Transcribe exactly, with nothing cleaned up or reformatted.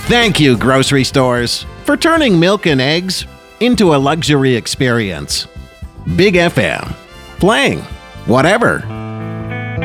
Thank you, grocery stores, for turning milk and eggs into a luxury experience. Big F M. Playing whatever.